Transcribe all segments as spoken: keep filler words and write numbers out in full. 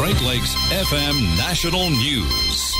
Great Lakes F M National News.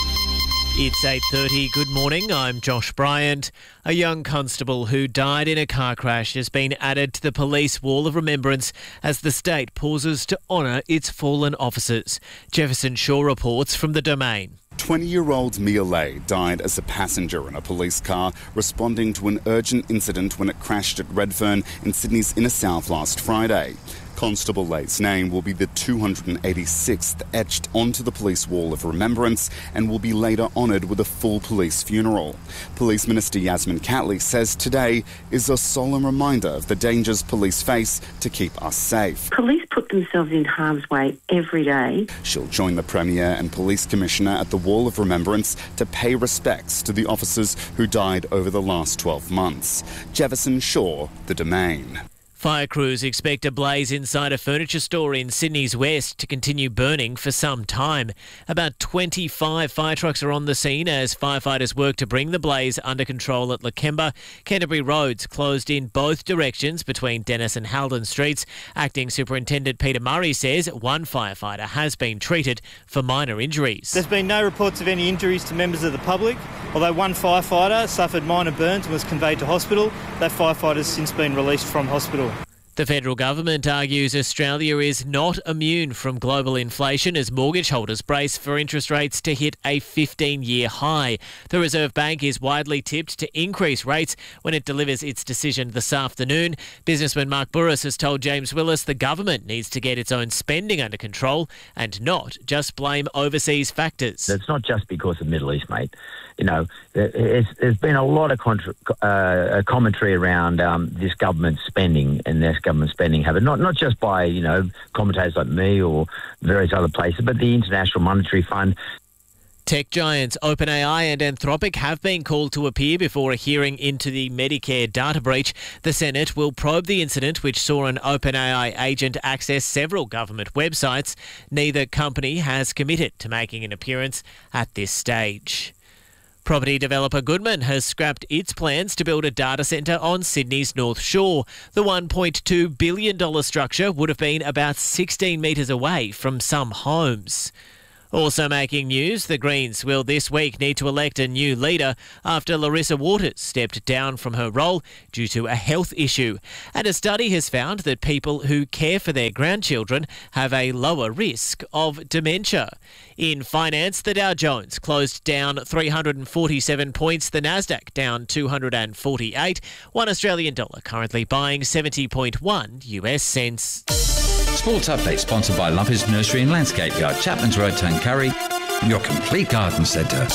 It's eight thirty. Good morning. I'm Josh Bryant. A young constable who died in a car crash has been added to the police wall of remembrance as the state pauses to honour its fallen officers. Jefferson Shaw reports from The Domain. twenty-year-old Mia Lay died as a passenger in a police car responding to an urgent incident when it crashed at Redfern in Sydney's inner south last Friday. Constable Lay's name will be the two hundred eighty-sixth etched onto the police wall of remembrance and will be later honoured with a full police funeral. Police Minister Yasmin Catley says today is a solemn reminder of the dangers police face to keep us safe. Police put themselves in harm's way every day. She'll join the Premier and Police Commissioner at the Wall of Remembrance to pay respects to the officers who died over the last twelve months. Jefferson Shaw, The Domain. Fire crews expect a blaze inside a furniture store in Sydney's west to continue burning for some time. About twenty-five fire trucks are on the scene as firefighters work to bring the blaze under control at Lakemba. Canterbury roads closed in both directions between Dennis and Halden Streets. Acting Superintendent Peter Murray says one firefighter has been treated for minor injuries. There's been no reports of any injuries to members of the public, although one firefighter suffered minor burns and was conveyed to hospital. That firefighter has since been released from hospital. The federal government argues Australia is not immune from global inflation as mortgage holders brace for interest rates to hit a fifteen-year high. The Reserve Bank is widely tipped to increase rates when it delivers its decision this afternoon. Businessman Mark Burris has told James Willis the government needs to get its own spending under control and not just blame overseas factors. It's not just because of Middle East, mate. You know, there's, there's been a lot of contra- uh, commentary around um, this government spending and this government spending habit, not not just by, you know, commentators like me or various other places, but the International Monetary Fund. Tech giants OpenAI and Anthropic have been called to appear before a hearing into the Medicare data breach. The Senate will probe the incident which saw an OpenAI agent access several government websites. Neither company has committed to making an appearance at this stage. Property developer Goodman has scrapped its plans to build a data centre on Sydney's North Shore. The one point two billion dollars structure would have been about sixteen metres away from some homes. Also making news, the Greens will this week need to elect a new leader after Larissa Waters stepped down from her role due to a health issue. And a study has found that people who care for their grandchildren have a lower risk of dementia. In finance, the Dow Jones closed down three hundred forty-seven points, the Nasdaq down two hundred forty-eight. One Australian dollar currently buying seventy point one U S cents. Sports Update sponsored by Lumpy's Nursery and Landscape Yard, Chapman's Road, Tuncurry, your complete garden centre.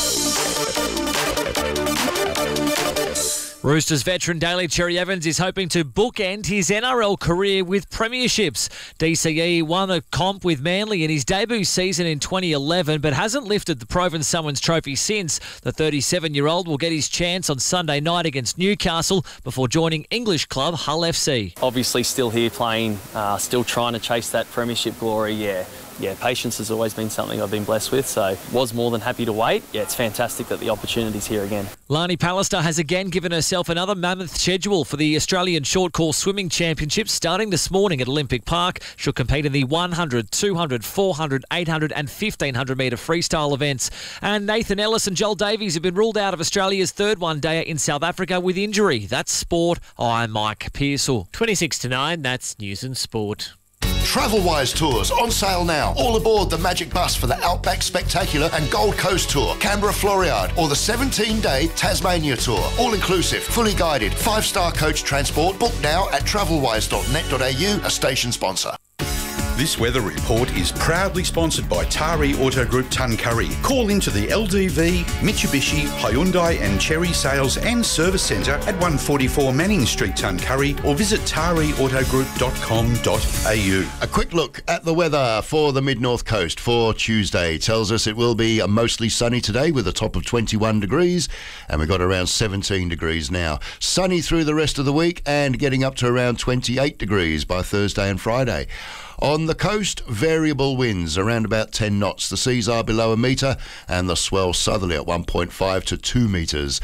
Roosters veteran Daly Cherry Evans is hoping to bookend his N R L career with premierships. D C E won a comp with Manly in his debut season in twenty eleven, but hasn't lifted the Provan Summons trophy since. The thirty-seven-year-old will get his chance on Sunday night against Newcastle before joining English club Hull F C. Obviously still here playing, uh, still trying to chase that premiership glory, yeah. Yeah, patience has always been something I've been blessed with, so was more than happy to wait. Yeah, it's fantastic that the opportunity's here again. Lani Pallister has again given herself another mammoth schedule for the Australian Short Course Swimming Championships starting this morning at Olympic Park. She'll compete in the one hundred, two hundred, four hundred, eight hundred and fifteen hundred metre freestyle events. And Nathan Ellis and Joel Davies have been ruled out of Australia's third one-dayer in South Africa with injury. That's sport. I'm Mike Pearsall. twenty-six to nine, that's News and Sport. Travelwise Tours on sale now. All aboard the Magic Bus for the Outback Spectacular and Gold Coast Tour, Canberra Floriade, or the seventeen-day Tasmania Tour. All inclusive, fully guided, five-star coach transport. Book now at travelwise dot net dot a u, a station sponsor. This weather report is proudly sponsored by Tari Auto Group Tuncurry. Call into the L D V, Mitsubishi, Hyundai and Chery Sales and Service Centre at one forty-four Manning Street, Tuncurry, or visit tari auto group dot com dot a u. A quick look at the weather for the Mid-North Coast for Tuesday tells us it will be mostly sunny today with a top of twenty-one degrees, and we've got around seventeen degrees now. Sunny through the rest of the week and getting up to around twenty-eight degrees by Thursday and Friday. On the coast, variable winds around about ten knots. The seas are below a metre and the swell southerly at one point five to two metres.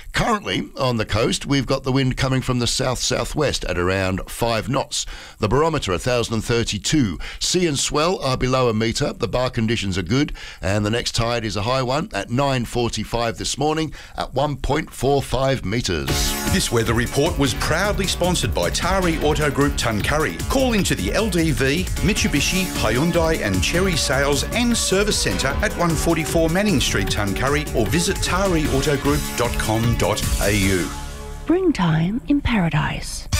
Currently, on the coast, we've got the wind coming from the south-southwest at around five knots. The barometer, one thousand thirty-two. Sea and swell are below a metre. The bar conditions are good. And the next tide is a high one at nine forty-five this morning at one point four five metres. This weather report was proudly sponsored by Tari Auto Group Tuncurry. Call into the L D V, Mitsubishi, Hyundai and Cherry Sales and Service Centre at one forty-four Manning Street, Tuncurry, or visit tari auto group dot com dot a u. Springtime in Paradise.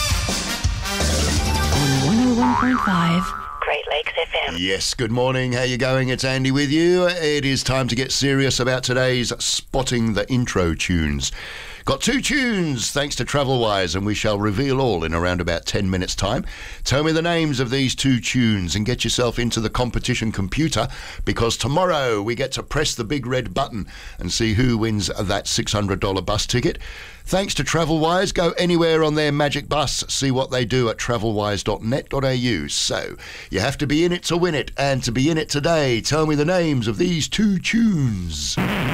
On one oh one point five Great Lakes F M. Yes, good morning. How you going? It's Andy with you. It is time to get serious about today's Spotting the Intro tunes. Got two tunes thanks to Travelwise, and we shall reveal all in around about ten minutes' time. Tell me the names of these two tunes and get yourself into the competition computer, because tomorrow we get to press the big red button and see who wins that six hundred dollars bus ticket. Thanks to Travelwise, go anywhere on their magic bus, see what they do at travelwise dot net dot a u. So, you have to be in it to win it, and to be in it today, tell me the names of these two tunes.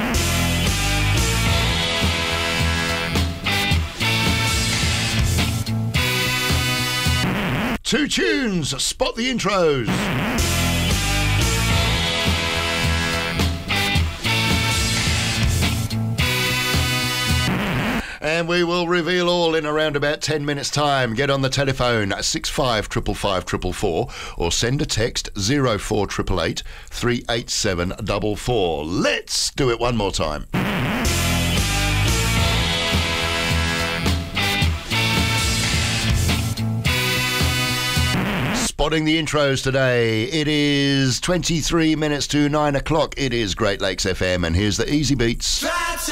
Two tunes, spot the intros. And we will reveal all in around about ten minutes' time. Get on the telephone at six five five five five four four or send a text zero four eight eight eight three eight seven four four. Let's do it one more time. Spotting the intros today. It is twenty-three minutes to nine o'clock. It is Great Lakes F M, and here's the Easy Beats.